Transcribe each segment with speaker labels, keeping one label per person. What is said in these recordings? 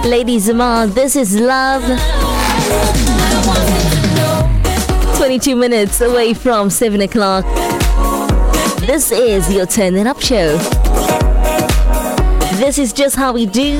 Speaker 1: Lady Zama, This Is Love. 22 minutes away from 7 o'clock. This is your Turn It Up show. This is just how we do.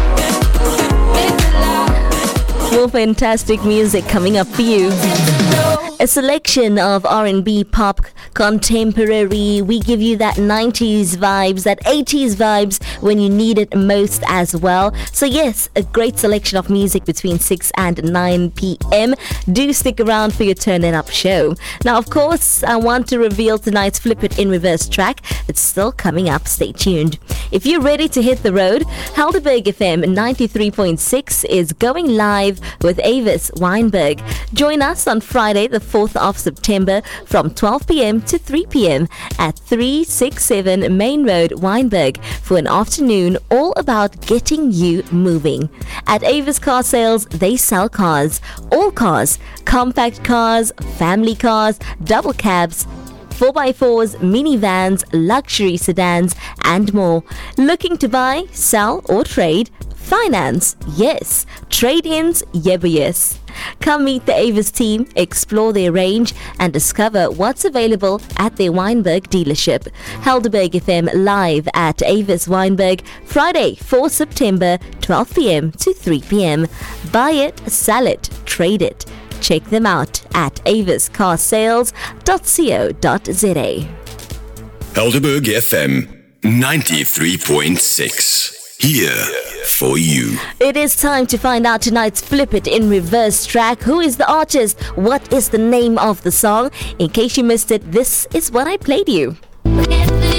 Speaker 1: More fantastic music coming up for you. A selection of R&B, pop, contemporary. We give you that 90s vibes, that 80s vibes when you need it most as well. So yes, a great selection of music between 6 and 9 p.m. Do stick around for your Turn It Up show. Now, of course, I want to reveal tonight's Flip It in Reverse track. It's still coming up. Stay tuned. If you're ready to hit the road, Helderberg FM 93.6 is going live with Avis Weinberg. Join us on Friday, the 4th of September from 12 p.m. to 3 p.m. at 367 Main Road, Weinberg for an afternoon all about getting you moving. At Avis Car Sales, they sell cars, all cars, compact cars, family cars, double cabs, 4x4s, minivans, luxury sedans, and more. Looking to buy, sell, or trade? Finance, yes. Trade-ins, yes. Come meet the Avis team, explore their range, and discover what's available at their Weinberg dealership. Helderberg FM live at Avis Weinberg, Friday, 4 September, 12 p.m. to 3 p.m. Buy it, sell it, trade it. Check them out at aviscarsales.co.za.
Speaker 2: Helderberg FM 93.6. Here for you.
Speaker 1: It is time to find out tonight's Flip It in Reverse track. Who is the artist? What is the name of the song? In case you missed it, this is what I played you.